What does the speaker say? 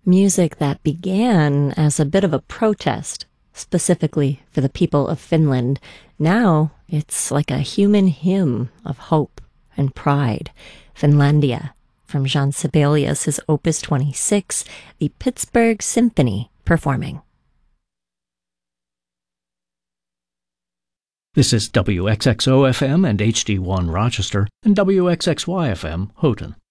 Music that began as a bit of a protest, specifically for the people of Finland. Now it's like a human hymn of hope and pride. Finlandia, from Jean Sibelius' Opus 26, the Pittsburgh Symphony performing. This is WXXO-FM and HD1 Rochester and WXXY-FM Houghton.